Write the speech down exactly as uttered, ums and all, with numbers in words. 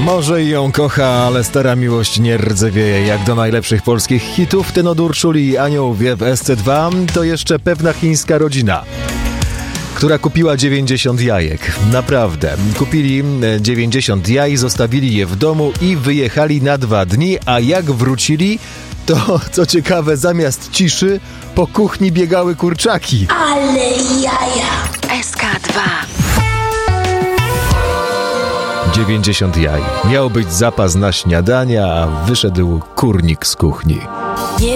Może i ją kocha, ale stara miłość nie rdzewieje. Jak do najlepszych polskich hitów ten od Urszuli i Anioł wie w S C dwa, to jeszcze pewna chińska rodzina, która kupiła dziewięćdziesiąt jajek. Naprawdę. Kupili dziewięćdziesiąt jaj, zostawili je w domu i wyjechali na dwa dni, a jak wrócili, to co ciekawe, zamiast ciszy po kuchni biegały kurczaki. Ale jaja! S K dwa. dziewięćdziesiąt jaj. Miał być zapas na śniadania, a wyszedł kurnik z kuchni. Nie